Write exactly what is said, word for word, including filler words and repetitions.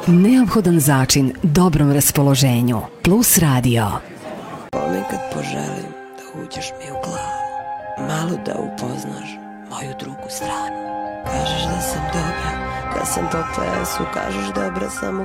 Neophodan začin dobrom raspoloženju. Plus radio. Ponekad poželim da uđeš mi u glavu, malo da upoznaš moju drugu stranu. Kažeš da sam dobra, da sam po plesu, kažeš dobra sam u